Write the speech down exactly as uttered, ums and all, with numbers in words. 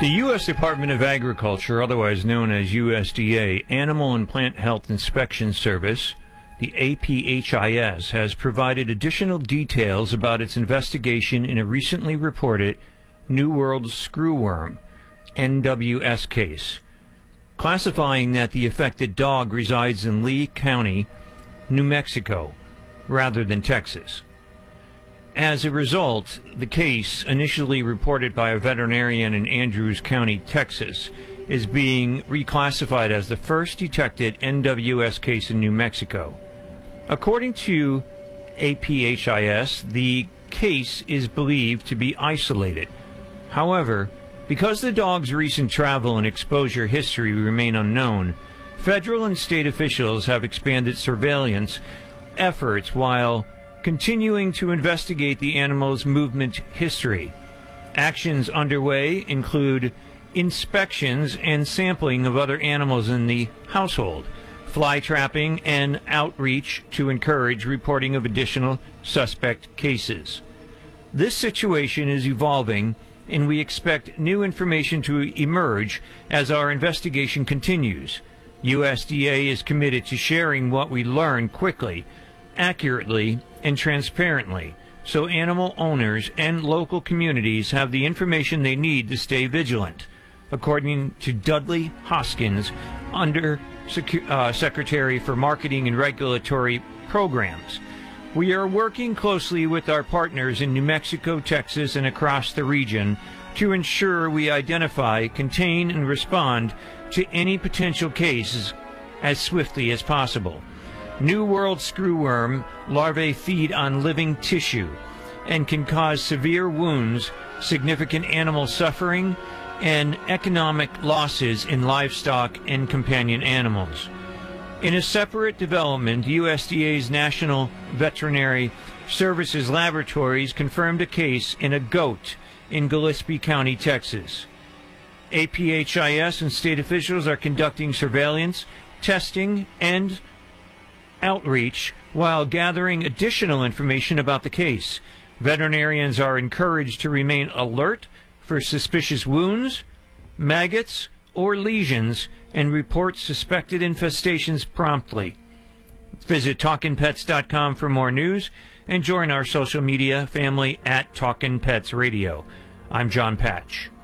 The U S Department of Agriculture, otherwise known as U S D A, Animal and Plant Health Inspection Service, the A P H I S, has provided additional details about its investigation in a recently reported New World Screwworm, N W S case, classifying that the affected dog resides in Lee County, New Mexico, rather than Texas. As a result, the case, initially reported by a veterinarian in Andrews County, Texas, is being reclassified as the first detected N W S case in New Mexico. According to A P H I S, the case is believed to be isolated. However, because the dog's recent travel and exposure history remain unknown, federal and state officials have expanded surveillance efforts while continuing to investigate the animal's movement history. Actions underway include inspections and sampling of other animals in the household, fly trapping, and outreach to encourage reporting of additional suspect cases. This situation is evolving, and we expect new information to emerge as our investigation continues. U S D A is committed to sharing what we learn quickly, accurately, and transparently, so animal owners and local communities have the information they need to stay vigilant, according to Dudley Hoskins, Under Secu- uh, Secretary for Marketing and Regulatory Programs. We are working closely with our partners in New Mexico, Texas, and across the region to ensure we identify, contain, and respond to any potential cases as swiftly as possible. New World Screwworm larvae feed on living tissue and can cause severe wounds, significant animal suffering, and economic losses in livestock and companion animals. In a separate development, U S D A's National Veterinary Services Laboratories confirmed a case in a goat in Gillespie County, Texas. A P H I S and state officials are conducting surveillance, testing, and outreach while gathering additional information about the case. Veterinarians are encouraged to remain alert for suspicious wounds, maggots, or lesions and report suspected infestations promptly. Visit talkin pets dot com for more news and join our social media family at Talkin' Pets Radio. I'm John Patch.